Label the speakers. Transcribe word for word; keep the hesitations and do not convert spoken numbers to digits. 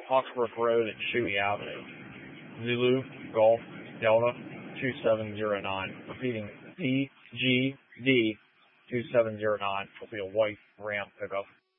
Speaker 1: Hawksbrook Road at Shuey Avenue. Zulu Golf Delta two seven zero nine. Repeating, D G D two seven zero nine will be a white Ram pickup.